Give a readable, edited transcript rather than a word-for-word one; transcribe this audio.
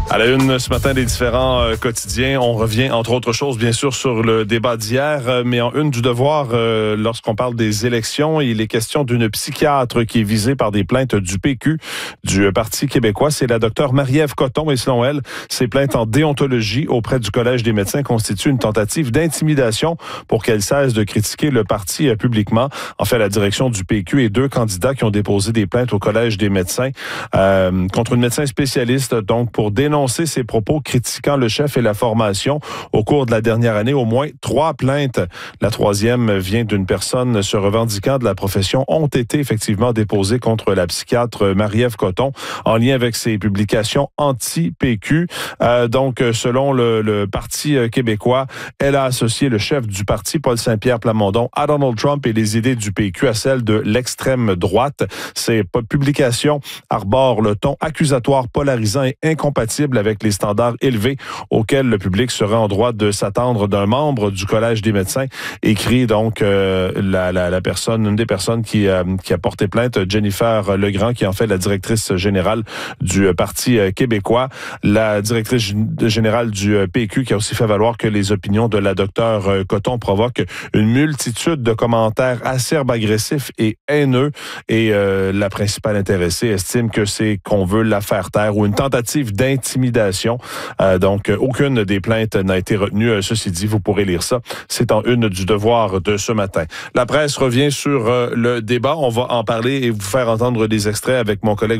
À la une ce matin des différents quotidiens, on revient entre autres choses bien sûr sur le débat d'hier, mais en une du Devoir, lorsqu'on parle des élections, il est question d'une psychiatre qui est visée par des plaintes du PQ, du Parti québécois. C'est la docteure Marie-Ève Coton et selon elle, ces plaintes en déontologie auprès du Collège des médecins constituent une tentative d'intimidation pour qu'elle cesse de critiquer le parti publiquement. En fait, la direction du PQ et 2 candidats qui ont déposé des plaintes au Collège des médecins contre une médecin spécialiste, donc pour dénoncer ses propos critiquant le chef et la formation. Au cours de la dernière année, au moins 3 plaintes. La 3e vient d'une personne se revendiquant de la profession ont été effectivement déposées contre la psychiatre Marie-Ève Coton en lien avec ses publications anti-PQ. Donc, selon le Parti québécois, elle a associé le chef du parti, Paul Saint-Pierre Plamondon, à Donald Trump et les idées du PQ à celles de l'extrême droite. Ces publications arborent le ton accusatoire, polarisant et incompatible avec les standards élevés auxquels le public serait en droit de s'attendre d'un membre du Collège des médecins, écrit donc la personne, une des personnes qui a porté plainte, Jennifer Legrand, qui est en fait la directrice générale du Parti québécois, la directrice générale du PQ, qui a aussi fait valoir que les opinions de la docteure Coton provoquent une multitude de commentaires acerbes, agressifs et haineux, et la principale intéressée estime que c'est qu'on veut la faire taire ou une tentative d'intimidation. Donc, aucune des plaintes n'a été retenue. Ceci dit, vous pourrez lire ça. C'est en une du Devoir de ce matin. La presse revient sur le débat. On va en parler et vous faire entendre des extraits avec mon collègue